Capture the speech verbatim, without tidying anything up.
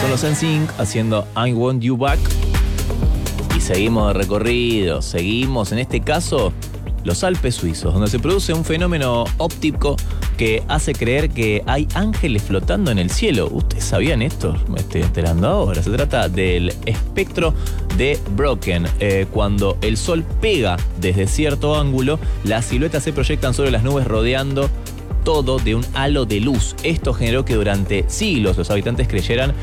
Son los N Sync haciendo I Want You Back. Y seguimos de recorrido, seguimos en este caso los Alpes suizos, donde se produce un fenómeno óptico que hace creer que hay ángeles flotando en el cielo. ¿Ustedes sabían esto? Me estoy enterando ahora. Se trata del espectro de Brocken. Eh, cuando el sol pega desde cierto ángulo, las siluetas se proyectan sobre las nubes rodeando todo de un halo de luz. Esto generó que durante siglos los habitantes creyeran